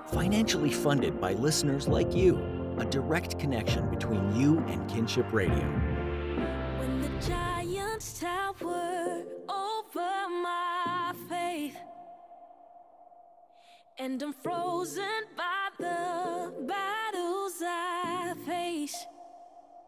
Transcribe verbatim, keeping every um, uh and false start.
Financially funded by listeners like you. A direct connection between you and Kinship Radio. When the giants tower over my faith, and I'm frozen by the battles I face,